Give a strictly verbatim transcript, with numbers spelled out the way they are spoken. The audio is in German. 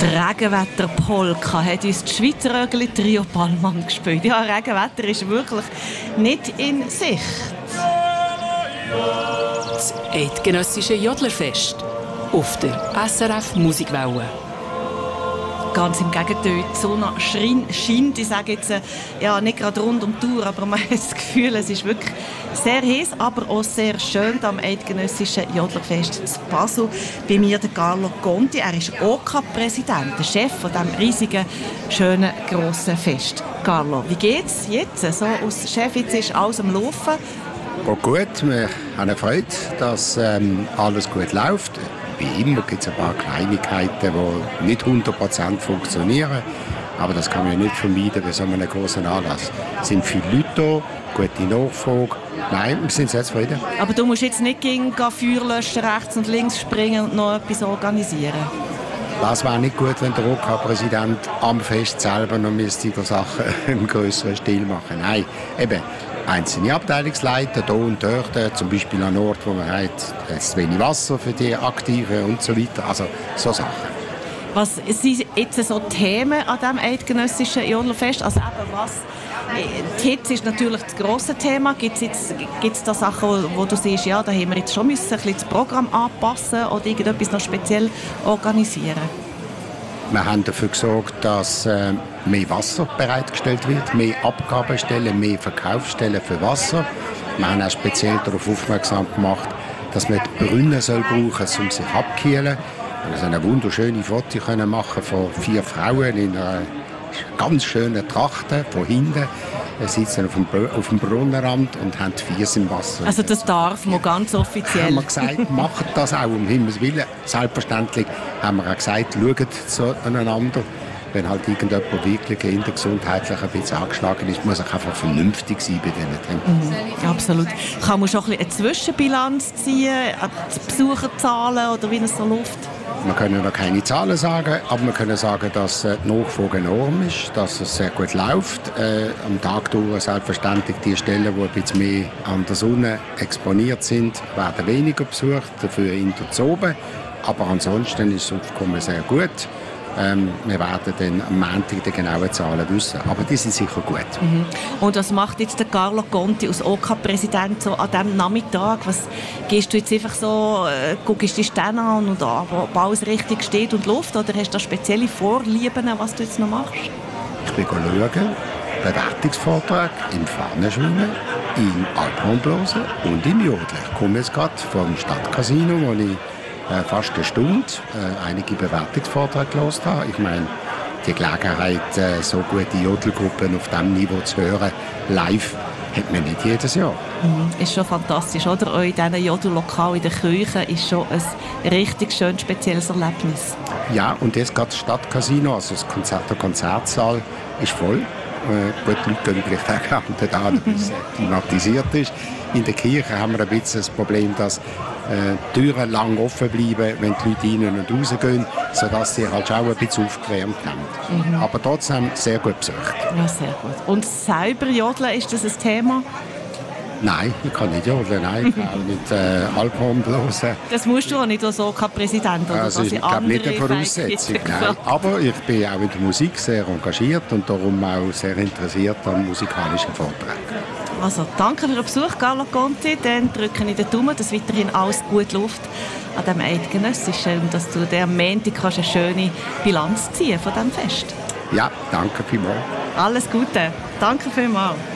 Die Regenwetter-Polka hat uns die Schweizer Rögli Trio Ballmann gespielt. Ja, Regenwetter ist wirklich nicht in Sicht. Das eidgenössische Jodlerfest auf der S R F Musikwelle. Ganz im Gegenteil, die Sonne scheint, ich sage jetzt, ja, nicht gerade rund um die Uhr, aber man hat das Gefühl, es ist wirklich sehr heiß, aber auch sehr schön am eidgenössischen Jodlerfest zu Basel. Bei mir der Carlo Conti, er ist O K A-Präsident, der Chef von diesem riesigen, schönen, grossen Fest. Carlo, wie geht's jetzt? So als Chef, jetzt ist alles am Laufen. Geht gut, wir haben Freude, dass ähm, alles gut läuft. Wie immer gibt es ein paar Kleinigkeiten, die nicht hundert Prozent funktionieren. Aber das kann man ja nicht vermeiden bei so einem großen Anlass. Es sind viele Leute da, gute Nachfrage. Nein, wir sind sehr zufrieden. Aber du musst jetzt nicht gegen Feuer löschen, rechts und links springen und noch etwas organisieren? Das wäre nicht gut, wenn der O K A-Präsident am Fest selber noch müsste die Sachen im grösseren Stil machen. Nein, eben einzelne Abteilungsleiter, hier und dort, zum Beispiel an Ort, wo man hat, es ist wenig Wasser für die Aktiven und so weiter. Also so Sachen. Was sind jetzt so Themen an diesem eidgenössischen Jodlerfest? Also eben was? Die Hitze ist natürlich das grosse Thema. Gibt es da Sachen, wo, wo du siehst, ja, da haben wir jetzt schon müssen ein bisschen das Programm anpassen oder irgendetwas noch speziell organisieren? Wir haben dafür gesorgt, dass äh, mehr Wasser bereitgestellt wird, mehr Abgabestellen, mehr Verkaufsstellen für Wasser. Wir haben auch speziell darauf aufmerksam gemacht, dass man die Brunnen soll brauchen soll, um sich abzukühlen. Wir können eine wunderschöne Foto machen von vier Frauen in einer ganz schönen Tracht von hinten. Sie sitzen auf dem, auf dem Brunnenrand und haben die Füße im Wasser. Also das darf man ganz offiziell? Haben wir gesagt, macht das auch, um Himmels Willen. Selbstverständlich haben wir auch gesagt, schaut zueinander. Wenn halt irgendjemand wirklich in der Gesundheitlich ein bisschen angeschlagen ist, muss er einfach vernünftig sein bei diesen Themen. Mhm, absolut. Kann man schon ein bisschen eine Zwischenbilanz ziehen, die Besucherzahlen oder wie es so läuft? Wir können noch keine Zahlen sagen, aber wir können sagen, dass die Nachfrage enorm ist, dass es sehr gut läuft. Äh, am Tag durch selbstverständlich die Stellen, die ein bisschen mehr an der Sonne exponiert sind, werden weniger besucht, dafür in der oben. Aber ansonsten ist das Aufkommen sehr gut. Ähm, wir werden dann am Montag die genauen Zahlen wissen, aber die sind sicher gut. Mhm. Und was macht jetzt der Carlo Conti als O K A-Präsident so an diesem Nachmittag? Was gehst du jetzt einfach so, äh, guckst die Stände an und an, wo alles richtig steht und läuft, oder hast du da spezielle Vorlieben, was du jetzt noch machst? Ich bin schauen, Bewertungsvortrag im Fahnenschwimmen, im Alphornblasen und im Jodeln. Ich komme jetzt gerade vom Stadtcasino, wo ich Äh, fast eine Stunde äh, einige Bewertungsvorträge gehört habe. Ich meine, die Gelegenheit, äh, so gute Jodelgruppen auf diesem Niveau zu hören, live, hat man nicht jedes Jahr. Mhm. Ist schon fantastisch, oder? Auch in diesen Jodellokalen in der Kirche ist schon ein richtig schön spezielles Erlebnis. Ja, und jetzt gerade das Stadtcasino, also das Konzert, der Konzertsaal, ist voll. Äh, gut, die Leute gehen vielleicht auch gerne da, bis es klimatisiert ist. In der Kirche haben wir ein bisschen das Problem, dass äh, die Türen lang offen bleiben, wenn die Leute rein und raus gehen, sodass sie halt auch ein bisschen aufgewärmt haben. Mhm. Aber trotzdem sehr gut besucht. Ja, sehr gut. Und selber Jodeln, ist das ein Thema? Nein, ich kann nicht jodeln, nein, ich kann auch nicht äh, Alphorn blasen. Das musst du auch nicht als O K A-Präsident, oder? Also, ich glaube nicht eine Voraussetzung, nein. Aber ich bin auch in der Musik sehr engagiert und darum auch sehr interessiert an musikalischen Vorträgen. Also, danke für den Besuch, Carlo Conti. Dann drücke ich den Daumen, dass weiterhin alles gut läuft an diesem Eidgenössischen und dass du am Montag kannst eine schöne Bilanz ziehen von diesem Fest. Ja, danke vielmals. Alles Gute. Danke vielmals.